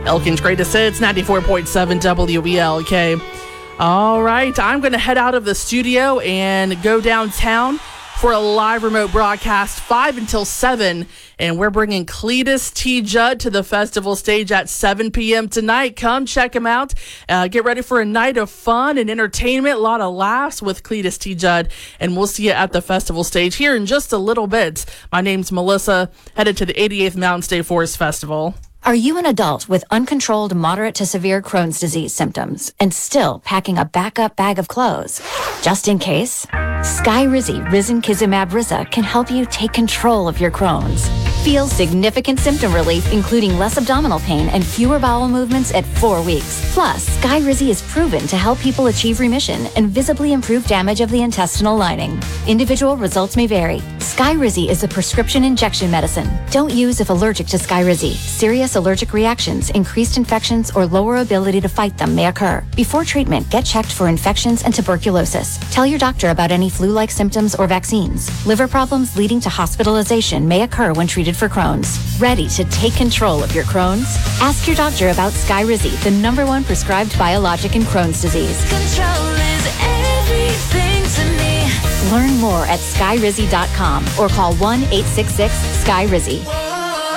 Elkin's Greatest Hits, 94.7 WELK. All right, I'm going to head out of the studio and go downtown for a live remote broadcast 5 until 7. And we're bringing Cletus T. Judd to the festival stage at 7 p.m. tonight. Come check him out. Get ready for a night of fun and entertainment. A lot of laughs with Cletus T. Judd. And we'll see you at the festival stage here in just a little bit. My name's Melissa, headed to the 88th Mountain State Forest Festival. Are you an adult with uncontrolled moderate to severe Crohn's disease symptoms and still packing a backup bag of clothes? Just in case, Skyrizi Risankizumab Riza can help you take control of your Crohn's. Feel significant symptom relief, including less abdominal pain and fewer bowel movements at 4 weeks. Plus, Skyrizi is proven to help people achieve remission and visibly improve damage of the intestinal lining. Individual results may vary. Skyrizi is a prescription injection medicine. Don't use if allergic to Skyrizi. Serious allergic reactions, increased infections, or lower ability to fight them may occur. Before treatment, get checked for infections and tuberculosis. Tell your doctor about any flu-like symptoms or vaccines. Liver problems leading to hospitalization may occur when treated for Crohn's. Ready to take control of your Crohn's? Ask your doctor about Skyrizi, the #1 prescribed biologic in Crohn's disease. Control is everything to me. Learn more at skyrizi.com or call 1-866-SKYRIZI.